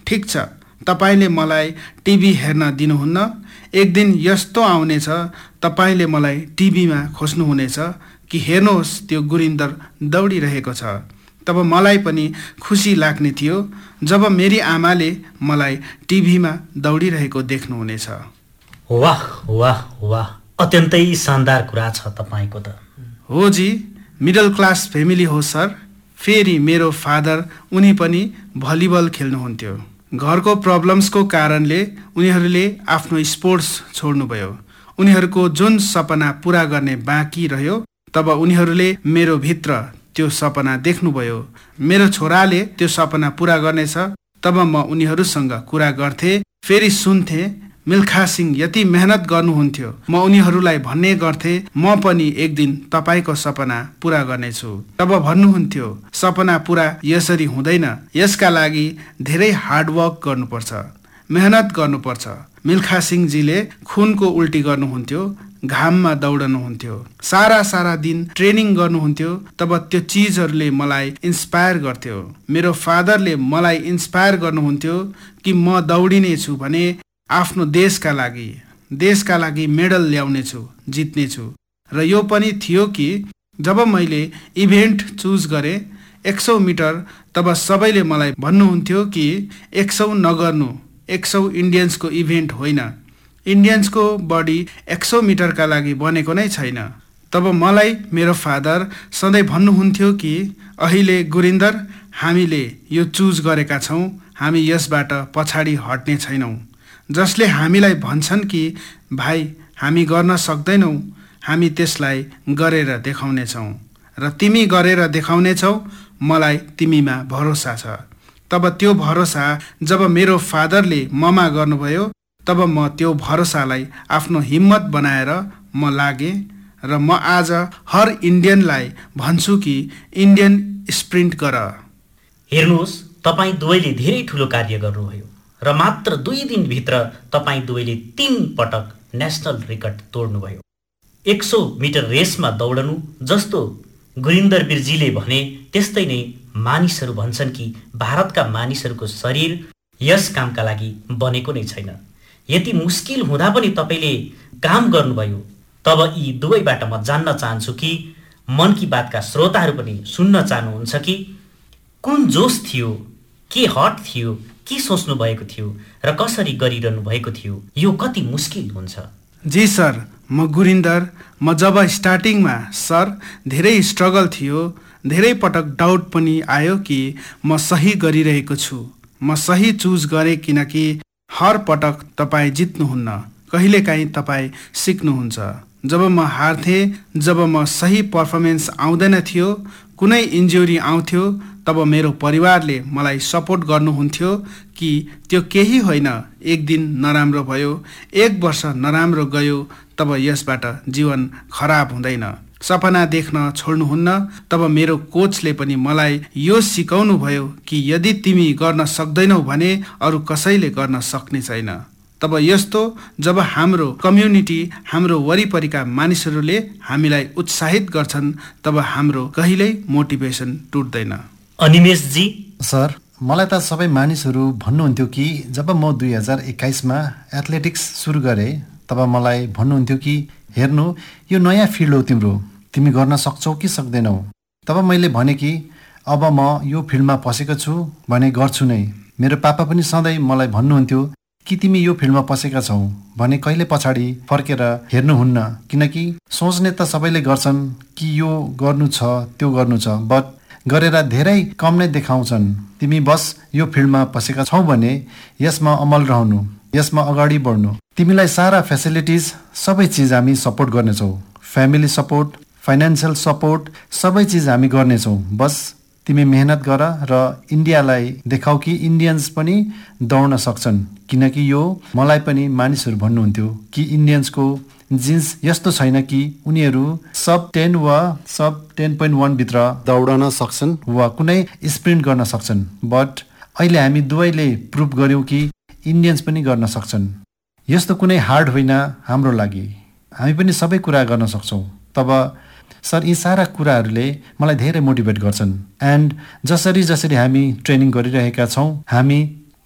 ठिक छ, तपाईले मलाई टिभी हेर्न दिनुहुन्न। एक दिन यस्तो आउनेछ तपाईले मलाई टिभीमा खोज्नुहुनेछ कि हेर्नुहोस् त्यो गुरिन्दर दौडिरहेको छ। तब मलाई पनि खुसी लाग्ने थियो जब मेरी आमाले मलाई टिभीमा दौडिरहेको देख्नुहुनेछ। वाह वाह वाह, अत्यन्तै शानदार कुरा छ तपाईको त। हो जी, मिडल क्लास फ्यामिली हो सर। फेरि मेरो फादर उनी पनि भलिबल खेल्नुहुन्थ्यो। घरको प्रब्लम्सको कारणले उनीहरूले आफ्नो स्पोर्ट्स छोड्नुभयो। उनीहरूको जुन सपना पुरा गर्ने बाँकी रह्यो तब उनीहरूले मेरो भित्र त्यो सपना देख्नुभयो। मेरो छोराले त्यो सपना पुरा गर्नेछ। तब म उनीहरूसँग कुरा गर्थे, फेरि सुन्थे मिल्खा सिंह यति मेहनत गर्नुहुन्थ्यो। म उनीहरूलाई भन्ने गर्थे म पनि एक दिन तपाईको सपना पुरा गर्नेछु। तब भन्नुहुन्थ्यो सपना पुरा यसरी हुँदैन, यसका लागि धेरै हार्डवर्क गर्नुपर्छ, मेहनत गर्नुपर्छ। मिल्खा सिंहजीले खुनको उल्टी गर्नुहुन्थ्यो, घाममा दौडनुहुन्थ्यो, सारा दिन ट्रेनिङ गर्नुहुन्थ्यो। तब त्यो चिजहरूले मलाई इन्स्पायर गर्थ्यो। मेरो फादरले मलाई इन्स्पायर गर्नुहुन्थ्यो कि म दौडिनेछु भने आफ्नो देशका लागि मेडल ल्याउनेछु, जित्नेछु। र यो पनि थियो कि जब मैले इभेन्ट चुज गरेँ 100 मिटर, तब सबैले मलाई भन्नुहुन्थ्यो कि 100 नगर्नु, 100 इन्डियन्सको इभेन्ट होइन, इन्डियन्सको बडी 100 मिटरका लागि बनेको नै छैन। तब मलाई मेरो फादर सधैँ भन्नुहुन्थ्यो कि अहिले गुरिन्दर, हामीले यो चुज गरेका छौँ, हामी यसबाट पछाडि हट्ने छैनौँ। जसले हामीलाई भन्छन् कि भाइ हामी गर्न सक्दैनौँ, हामी त्यसलाई गरेर देखाउनेछौँ र तिमी गरेर देखाउनेछौ, मलाई तिमीमा भरोसा छ। तब त्यो भरोसा जब मेरो फादरले ममा गर्नुभयो तब म त्यो भरोसालाई आफ्नो हिम्मत बनाएर म लागेँ र म आज हर इन्डियनलाई भन्छु कि इन्डियन स्प्रिन्ट गर। हेर्नुहोस्, तपाईँ दुवैले धेरै ठुलो कार्य गर्नुभयो र मात्र 2 दिनभित्र तपाईँ दुवैले 3 पटक नेसनल रेकर्ड तोड्नुभयो। 100 मिटर रेसमा दौडनु जस्तो गुरिन्दर वीरजीले भने त्यस्तै नै मानिसहरू भन्छन् कि भारतका मानिसहरूको शरीर यस कामका लागि बनेको नै छैन। यति मुस्किल हुँदा पनि तपाईँले काम गर्नुभयो। तब यी दुवैबाट म जान्न चाहन्छु कि मन की बातका श्रोताहरू पनि सुन्न चाहनुहुन्छ कि कुन जोस थियो, के हट थियो, के सोच्नु भएको थियो र कसरी गरिरहनु भएको थियो? यो कति मुस्किल हुन्छ? जी सर, म गुरिन्दर, म जब स्टार्टिङमा सर धेरै स्ट्रगल थियो, धेरै पटक डाउट पनि आयो कि म सही गरिरहेको छु, म सही चुज गरेँ, किनकि हर पटक तपाईँ जित्नुहुन्न, कहिलेकाहीँ तपाईँ सिक्नुहुन्छ। जब म हार्थेँ, जब म सही पर्फर्मेन्स आउँदैन थियो, कुनै इन्जुरी आउँथ्यो, तब मेरो परिवारले मलाई सपोर्ट गर्नुहुन्थ्यो कि त्यो केही होइन, एक दिन नराम्रो भयो, 1 वर्ष नराम्रो गयो, तब यसबाट जीवन खराब हुँदैन, सपना देख्न छोड्नुहुन्न। तब मेरो कोचले पनि मलाई यो सिकाउनु भयो कि यदि तिमी गर्न सक्दैनौ भने अरू कसैले गर्न सक्ने छैन। तब यस्तो जब हाम्रो कम्युनिटी, हाम्रो वरिपरिका मानिसहरूले हामीलाई उत्साहित गर्छन्, तब हाम्रो कहिल्यै मोटिभेसन टुट्दैन। अनिमेश जी? सर, मलाई त सबै मानिसहरू भन्नुहुन्थ्यो कि जब म 2021 मा एथलेटिक्स सुरु गरेँ तब मलाई भन्नुहुन्थ्यो कि हेर्नु, यो नयाँ फिल्ड हो तिम्रो, तिमी गर्न सक्छौ कि सक्दैनौ। तब मैले भने कि अब म यो फिल्डमा पसेको छु भने गर्छु नै। मेरो पापा पनि सधैँ मलाई भन्नुहुन्थ्यो कि तिमी यो फिल्डमा पसेका छौ भने कहिले पछाडि फर्केर हेर्नुहुन्न, किनकि सोच्ने त सबैले गर्छन् कि यो गर्नु छ, त्यो गर्नु छ, बट गरेर धेरै कम नै देखाउँछन्। तिमी बस यो फिल्डमा पसेका छौ भने यसमा अमल रहनु, यसमा अगाडि बढ्नु। तिमीलाई सारा फेसिलिटिज, सबै चिज हामी सपोर्ट गर्नेछौँ, फ्यामिली सपोर्ट, फाइनेन्सियल सपोर्ट, सबै चिज हामी गर्नेछौँ। बस तिमी मेहनत गर र इन्डियालाई देखाऊ कि इन्डियन्स पनि दौड्न सक्छन्, किनकि यो मलाई पनि मानिसहरू भन्नुहुन्थ्यो कि इन्डियन्सको जिन्स यस्तो छैन कि उनीहरू सब 10 वा सब 10.1 भित्र दौडन सक्छन् वा कुनै स्प्रिन्ट गर्न सक्छन्। बट अहिले हामी दुवैले प्रुभ गर्यौँ कि इन्डियन्स पनि गर्न सक्छन्। यस्तो कुनै हार्ड होइन हाम्रो लागि, हामी पनि सबै कुरा गर्न सक्छौँ। तब सर, यी सारा कुराहरूले मलाई धेरै मोटिभेट गर्छन्। एन्ड जसरी हामी ट्रेनिङ गरिरहेका छौँ, हामी